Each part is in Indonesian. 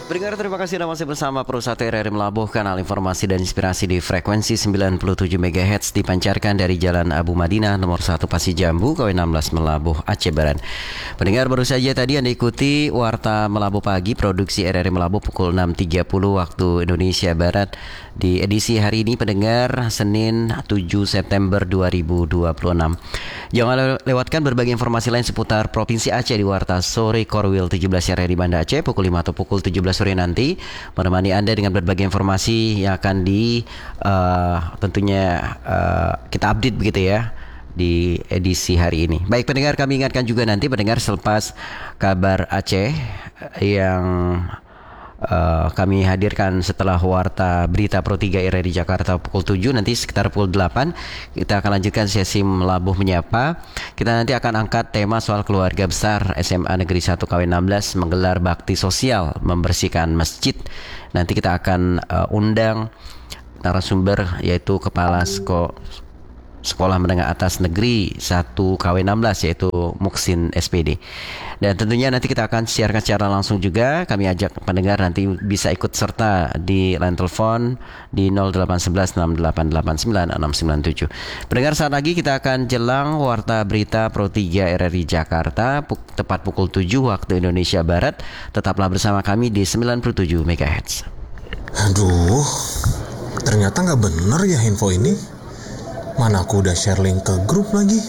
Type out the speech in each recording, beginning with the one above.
Pendengar, terima kasih Anda masih bersama Pro 1 RRI Melabuh, kanal informasi dan inspirasi di frekuensi 97 MHz dipancarkan dari Jalan Abu Madinah nomor 1 Pasir Jambu, KW16 Melabuh, Aceh Barat. Pendengar, baru saja tadi Anda ikuti Warta Melabuh Pagi produksi RRI Melabuh pukul 6.30 waktu Indonesia Barat di edisi hari ini, pendengar, Senin 7 September 2026. Jangan lewatkan berbagai informasi lain seputar Provinsi Aceh di Warta Sore Korwil 17 RRI Banda Aceh pukul 5 atau pukul 17 sore nanti, menemani Anda dengan berbagai informasi yang akan tentunya kita update begitu ya di edisi hari ini. Baik pendengar, kami ingatkan juga nanti pendengar selepas kabar Aceh yang kami hadirkan setelah Warta Berita Pro 3 RRI Jakarta pukul 7, nanti sekitar pukul 8 kita akan lanjutkan sesi Melabuh Menyapa. Kita nanti akan angkat tema soal keluarga besar SMA Negeri 1 KW16 menggelar bakti sosial membersihkan masjid. Nanti kita akan undang narasumber yaitu Kepala Sekolah Menengah Atas Negeri 1 KW16 yaitu Muksin SPD. Dan tentunya nanti kita akan siarkan secara langsung juga. Kami ajak pendengar nanti bisa ikut serta di line telepon di 0811 6889 697. Pendengar, saat lagi kita akan jelang Warta Berita Pro 3 RRI Jakarta tepat pukul 7 waktu Indonesia Barat. Tetaplah bersama kami di 97 MHz. Aduh, ternyata nggak bener ya info ini. Mana aku udah share link ke grup lagi.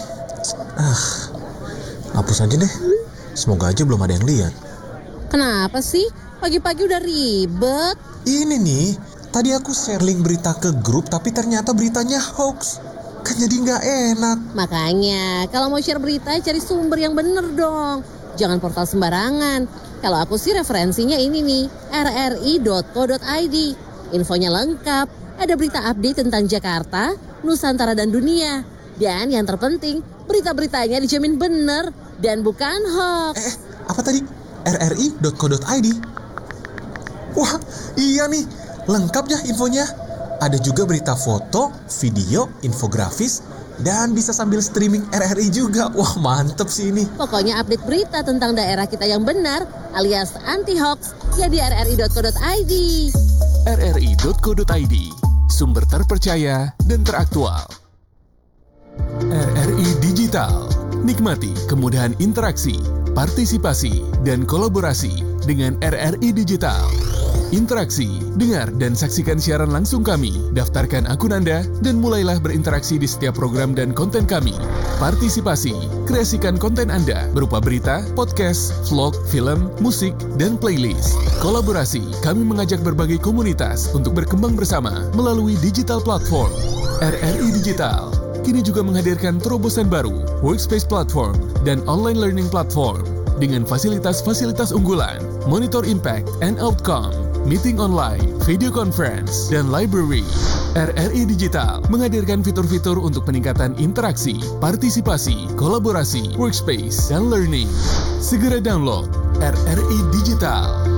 Hapus aja deh. Semoga aja belum ada yang lihat. Kenapa sih? Pagi-pagi udah ribet. Ini nih, tadi aku share link berita ke grup tapi ternyata beritanya hoax. Kan jadi nggak enak. Makanya, kalau mau share berita cari sumber yang bener dong. Jangan portal sembarangan. Kalau aku sih referensinya ini nih, rri.co.id. Infonya lengkap. Ada berita update tentang Jakarta, Nusantara dan dunia. Dan yang terpenting, berita-beritanya dijamin benar dan bukan hoax. Apa tadi? rri.co.id? Wah, iya nih. Lengkap ya infonya. Ada juga berita foto, video, infografis, dan bisa sambil streaming RRI juga. Wah, mantep sih ini. Pokoknya update berita tentang daerah kita yang benar alias anti-hoax ya di rri.co.id. rri.co.id, sumber terpercaya dan teraktual. RRI Digital, nikmati kemudahan interaksi, partisipasi, dan kolaborasi dengan RRI Digital. Interaksi, dengar dan saksikan siaran langsung kami, daftarkan akun Anda, dan mulailah berinteraksi di setiap program dan konten kami. Partisipasi, kreasikan konten Anda berupa berita, podcast, vlog, film, musik, dan playlist. Kolaborasi, kami mengajak berbagai komunitas untuk berkembang bersama melalui digital platform. RRI Digital kini juga menghadirkan terobosan baru, workspace platform, dan online learning platform dengan fasilitas-fasilitas unggulan, monitor impact and outcome, meeting online, video conference, dan library. RRI Digital menghadirkan fitur-fitur untuk peningkatan interaksi, partisipasi, kolaborasi, workspace, dan learning. Segera download RRI Digital.